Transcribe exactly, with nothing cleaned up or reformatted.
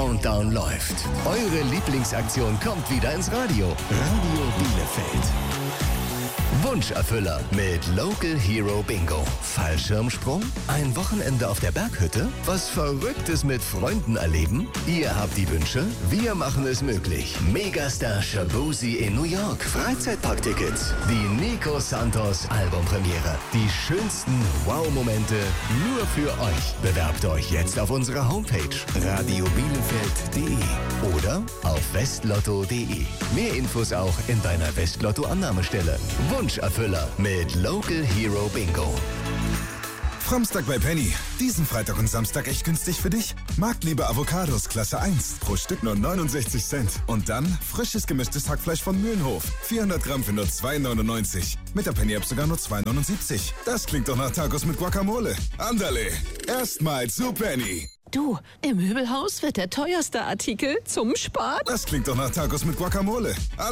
Countdown läuft. Eure Lieblingsaktion kommt wieder ins Radio. Radio Bielefeld. Wunscherfüller mit Local Hero Bingo. Fallschirmsprung? Ein Wochenende auf der Berghütte? Was Verrücktes mit Freunden erleben? Ihr habt die Wünsche, wir machen es möglich. Megastar Shabuzi in New York. Freizeitparktickets. Die Nico Santos Albumpremiere. Die schönsten Wow-Momente nur für euch. Bewerbt euch jetzt auf unserer Homepage radio bielefeld punkt de oder auf westlotto punkt de. Mehr Infos auch in deiner Westlotto-Annahmestelle. Wunscherfüller mit Local Hero Bingo. Framstag bei Penny. Diesen Freitag und Samstag echt günstig für dich. Marktliebe Avocados Klasse eins. Pro Stück nur neunundsechzig Cent. Und dann frisches gemischtes Hackfleisch von Mühlenhof. vierhundert Gramm für nur zwei neunundneunzig. Mit der Penny-App sogar nur zwei neunundsiebzig. Das klingt doch nach Tacos mit Guacamole. Andale. Erstmal zu Penny. Du, im Möbelhaus wird der teuerste Artikel zum Sparen. Das klingt doch nach Tacos mit Guacamole.